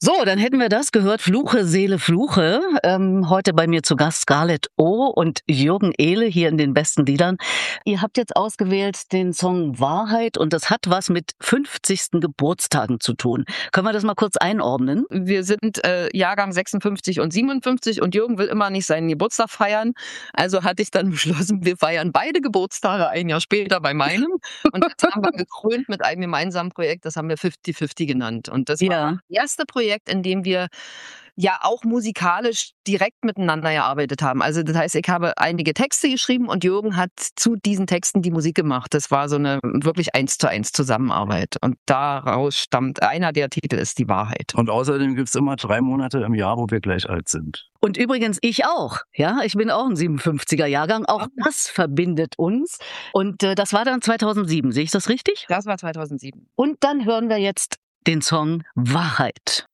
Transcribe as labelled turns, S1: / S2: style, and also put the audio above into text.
S1: So, dann hätten wir das gehört. Fluche, Seele, Fluche. Heute bei mir zu Gast Scarlett O. und Jürgen Ehle hier in den besten Liedern. Ihr habt jetzt ausgewählt den Song Wahrheit und das hat was mit 50. Geburtstagen zu tun. Können wir das mal kurz einordnen?
S2: Wir sind Jahrgang 56 und 57 und Jürgen will immer nicht seinen Geburtstag feiern. Also hatte ich dann beschlossen, wir feiern beide Geburtstage ein Jahr später bei meinem. Und das haben wir gekrönt mit einem gemeinsamen Projekt, das haben wir 50-50 genannt. Und das war
S1: Ja.
S2: das erste Projekt, in dem wir ja auch musikalisch direkt miteinander gearbeitet haben. Also das heißt, ich habe einige Texte geschrieben und Jürgen hat zu diesen Texten die Musik gemacht. Das war so eine wirklich 1:1 Zusammenarbeit. Und daraus stammt einer der Titel ist die Wahrheit.
S3: Und außerdem gibt's immer 3 Monate im Jahr, wo wir gleich alt sind.
S1: Und übrigens ich auch. Ja, ich bin auch ein 57er Jahrgang. Auch das verbindet uns. Und das war dann 2007. Sehe ich das richtig?
S2: Das war 2007.
S1: Und dann hören wir jetzt den Song Wahrheit.